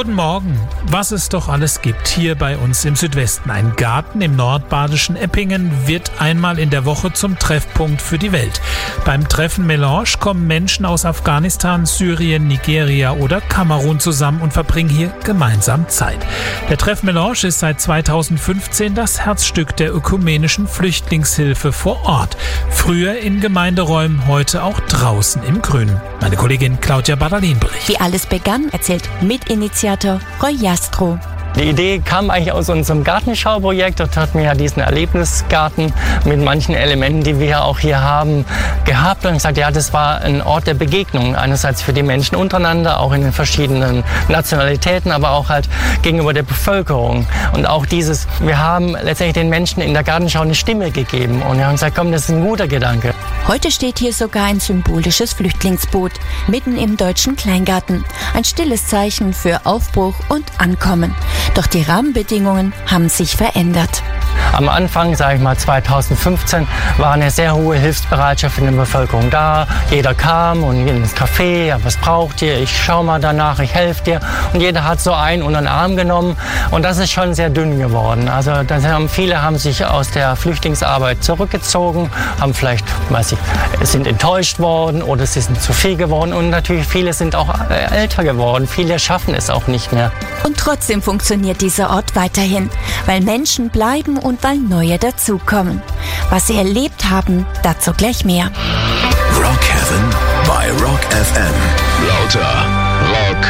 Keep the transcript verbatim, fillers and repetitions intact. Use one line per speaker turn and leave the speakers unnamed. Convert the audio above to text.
Guten Morgen. Was es doch alles gibt hier bei uns im Südwesten. Ein Garten im nordbadischen Eppingen wird einmal in der Woche zum Treffpunkt für die Welt. Beim Treffen Melange kommen Menschen aus Afghanistan, Syrien, Nigeria oder Kamerun zusammen und verbringen hier gemeinsam Zeit. Der Treff Melange ist seit zweitausendfünfzehn das Herzstück der ökumenischen Flüchtlingshilfe vor Ort. Früher in Gemeinderäumen, heute auch draußen im Grünen. Meine Kollegin Claudia Badalin berichtet.
Wie alles begann, erzählt Mitinitiator Roy Jastrow.
Die Idee kam eigentlich aus unserem Gartenschauprojekt. Dort hatten wir ja diesen Erlebnisgarten mit manchen Elementen, die wir ja auch hier haben, gehabt. Und gesagt, ja, das war ein Ort der Begegnung. Einerseits für die Menschen untereinander, auch in den verschiedenen Nationalitäten, aber auch halt gegenüber der Bevölkerung. Und auch dieses, wir haben letztendlich den Menschen in der Gartenschau eine Stimme gegeben. Und wir haben gesagt, komm, das ist ein guter Gedanke.
Heute steht hier sogar ein symbolisches Flüchtlingsboot mitten im deutschen Kleingarten. Ein stilles Zeichen für Aufbruch und Ankommen. Doch die Rahmenbedingungen haben sich verändert.
Am Anfang, sage ich mal zweitausendfünfzehn, war eine sehr hohe Hilfsbereitschaft in der Bevölkerung da. Jeder kam und ins Café, ja, was braucht ihr? Ich schau mal danach, ich helfe dir. Und jeder hat so einen unter den Arm genommen. Und das ist schon sehr dünn geworden. Also das haben, viele haben sich aus der Flüchtlingsarbeit zurückgezogen, haben vielleicht, weiß ich, sind enttäuscht worden oder sie sind zu viel geworden. Und natürlich viele sind auch älter geworden. Viele schaffen es auch nicht mehr.
Und trotzdem funktioniert dieser Ort weiterhin, weil Menschen bleiben und weil neue dazukommen. Was sie erlebt haben, dazu gleich mehr.
Rock Heaven bei Rock F M. Lauter Rock